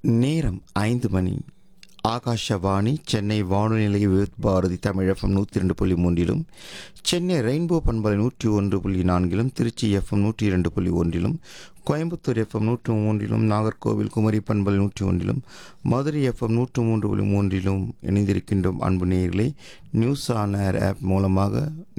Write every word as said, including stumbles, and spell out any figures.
நேரம் ஐந்து மணி. ஆகாஷவாணி சென்னை வானொலி நிலைய விவித் பாரதி தமிழ் எஃப்எம் நூற்றி இரண்டு புள்ளி மூன்றிலும், சென்னை ரெயின்போ பண்பலை நூற்றி ஒன்று புள்ளி நான்கிலும், திருச்சி எஃப்எம் நூற்றி இரண்டு புள்ளி ஒன்றிலும், கோயம்புத்தூர் எஃப்எம் நூற்று மூன்றிலும், நாகர்கோவில் குமரி பண்பலை நூற்றி ஒன்றிலும், மதுரை எஃப்எம் நூற்று மூன்று புள்ளி மூன்றிலும் இணைந்திருக்கின்றோம். அன்பு நேயர்களே, நியூஸ் ஆன் ஏர் ஆப் மூலமாக